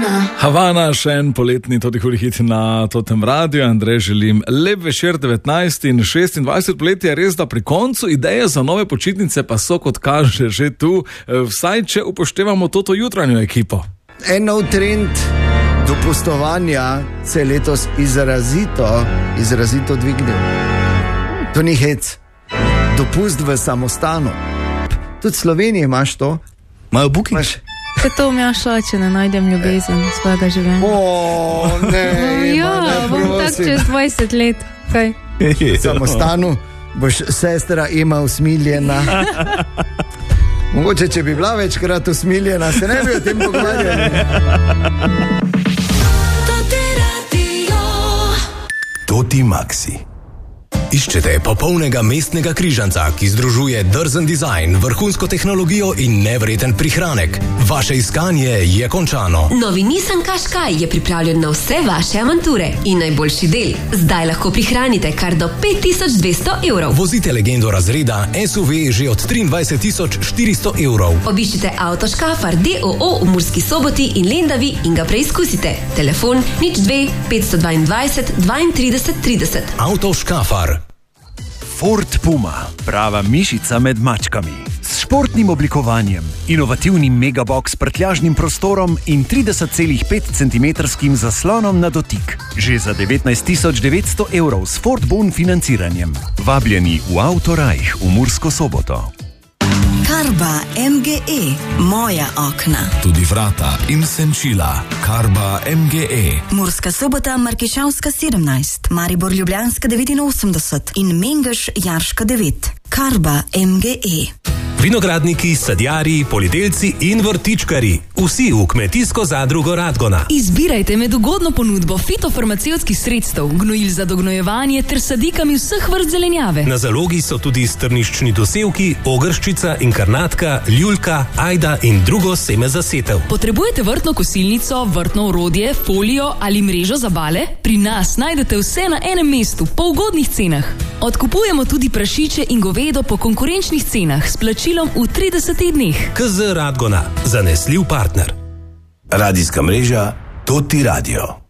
Havana, še en poletni totihuri hit na Totem radiju. Andrej, želim lep večer. 19 in 26 poletja je res, da pri koncu. Ideje za nove počitnice pa so, kot kaže, že tu, vsaj če upoštevamo toto jutranjo ekipo. En nov trend dopustovanja se je letos izrazito dvignil. To ni hec. Dopust v samostanu. Tudi v Sloveniji imaš to. Imajo booking? Kaj to Mjaša, če ne najdem ljubezen svojega življenja? Bom tak čez 20 let. Kaj? V samostanu boš sestra Ema usmiljena. Mogoče, če bi bila večkrat usmiljena, se ne bi o tem pogovarjali. Toti Maxi. Iščete popolnega mestnega križanca, ki združuje drzen dizajn, vrhunsko tehnologijo in nevreten prihranek. Vaše iskanje je končano. Novi Nissan Qashqai je pripravljen na vse vaše avanture. In najboljši del, zdaj lahko prihranite kar do 5200 evrov. Vozite legendo razreda SUV že od 23400 evrov. Obiščite Auto Škafar DOO v Murski Soboti in Lendavi in ga preizkusite. Telefon 02 522 32 30. Auto Škafar. Ford Puma, prava mišica med mačkami. S športnim oblikovanjem, inovativnim megabox s prtljažnim prostorom in 30,5 cm zaslonom na dotik. Že za 19 900 evrov s Ford Bon financiranjem. Vabljeni v Autorajh v Mursko Soboto. Karba MGE, moja okna. Tudi vrata in senčila. Karba MGE. Murska Sobota, Markišavska 17, Maribor Ljubljanska 89 in Mengeš Jarška 9. Karba MGE. Vinogradniki, sadjarji, poljedelci in vrtičkari. Vsi v kmetijsko zadrugo Radgona. Izbirajte med ugodno ponudbo fitofarmacevtskih sredstev, gnojil za dognojevanje ter sadikami vseh vrst zelenjave. Na zalogi so tudi strniščni dosevki, ogrščica, inkarnatka, ljuljka, ajda in drugo seme za setev. Potrebujete vrtno kosilnico, vrtno orodje, folijo ali mrežo za bale? Pri nas najdete vse na enem mestu, po ugodnih cenah. Odkupujemo tudi prašiče in govedo po konkurenčnih cenah s plačilom v 30 dneh. KZ Radgona, zanesljiv partner. Radijska mreža Toti Radio.